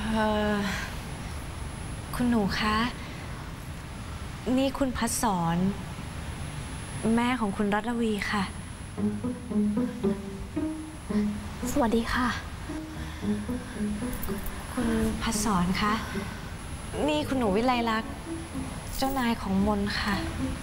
คุณหนูคะนี่คุณพัดสอนแม่ของคุณรัตวีค่ะสวัสดีค่ะคุณพัดสอนคะนี่คุณหนูวิไลลักษณ์เจ้านายของมนค่ะ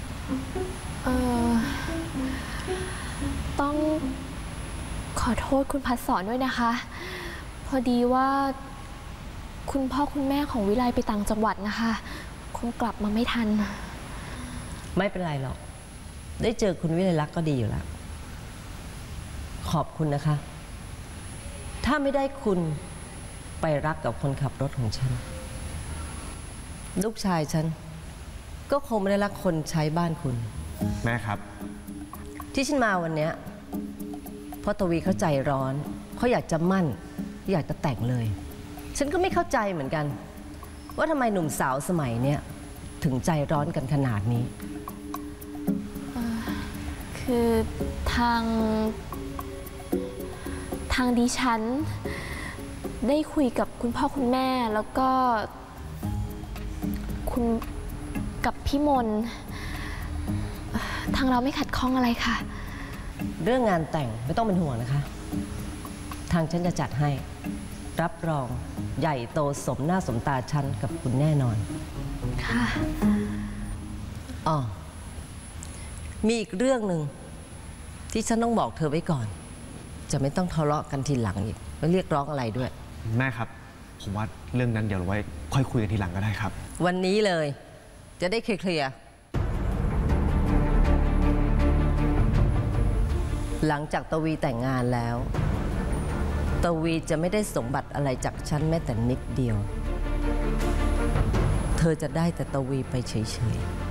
ต้องขอโทษคุณพัดสอนด้วยนะคะพอดีว่าคุณพ่อคุณแม่ของวิไลไปต่างจังหวัดนะคะคงกลับมาไม่ทันไม่เป็นไรหรอกได้เจอคุณวิไลลักษณ์ก็ดีอยู่แล้วขอบคุณนะคะถ้าไม่ได้คุณไปรักกับคนขับรถของฉันลูกชายฉันก็คงไม่ได้รักคนใช้บ้านคุณแม่ครับที่ฉันมาวันนี้เพราะตวีเขาใจร้อนเขาอยากจะมั่นอยากจะแต่งเลยฉันก็ไม่เข้าใจเหมือนกันว่าทำไมหนุ่มสาวสมัยเนี้ยถึงใจร้อนกันขนาดนี้คือทางดิฉันได้คุยกับคุณพ่อคุณแม่แล้วก็คุณกับพี่มนทางเราไม่ขัดข้องอะไรค่ะเรื่องงานแต่งไม่ต้องเป็นห่วงนะคะทางฉันจะจัดให้รับรองใหญ่โตสมหน้าสมตาฉันกับคุณแน่นอนค่ะอ๋อมีอีกเรื่องหนึ่งที่ฉันต้องบอกเธอไว้ก่อนจะไม่ต้องทะเลาะกันทีหลังอีกแล้วเรียกร้องอะไรด้วยแม่ครับผมว่าเรื่องนั้นเดี๋ยวเราไว้ค่อยคุยกันทีหลังก็ได้ครับวันนี้เลยจะได้เคลียร์หลังจากตวีแต่งงานแล้วตวีจะไม่ได้สมบัติอะไรจากฉันแม้แต่นิดเดียวเธอจะได้แต่ตวีไปเฉยๆ